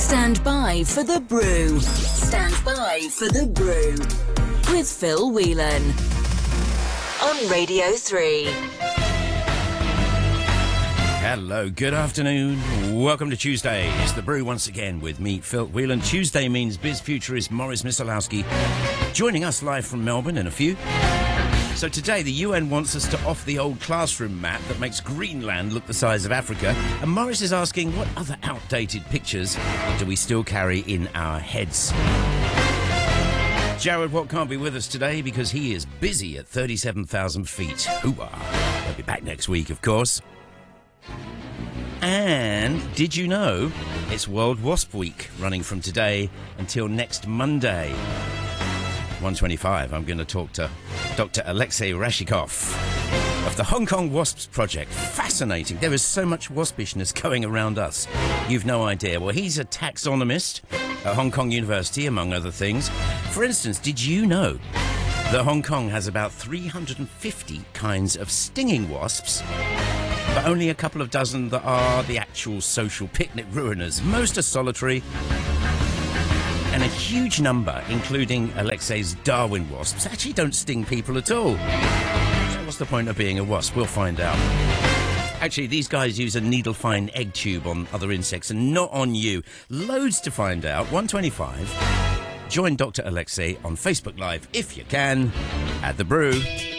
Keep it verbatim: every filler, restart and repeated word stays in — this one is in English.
Stand by for the brew. Stand by for the brew. With Phil Whelan. On Radio three. Hello, good afternoon. Welcome to Tuesday. It's The Brew once again with me, Phil Whelan. Tuesday means biz futurist Morris Misalowski joining us live from Melbourne in a few. So today the U N wants us to off the old classroom map that makes Greenland look the size of Africa. And Morris is asking, what other outdated pictures do we still carry in our heads? Jared Watt can't be with us today because he is busy at thirty-seven thousand feet. Hoo-ah. He'll be back next week, of course. And did you know it's World Wasp Week, running from today until next Monday? one twenty-five, I'm going to talk to Doctor Alexei Rashikov of the Hong Kong Wasps Project. Fascinating. There is so much waspishness going around us. You've no idea. Well, he's a taxonomist at Hong Kong University, among other things. For instance, did you know that Hong Kong has about three hundred fifty kinds of stinging wasps, but only a couple of dozen that are the actual social picnic ruiners? Most are solitary, and a huge number, including Alexei's Darwin wasps, actually don't sting people at all. So what's the point of being a wasp? We'll find out. Actually, these guys use a needle-fine egg tube on other insects and not on you. Loads to find out. one twenty-five. Join Doctor Alexei on Facebook Live, if you can, at The Brew.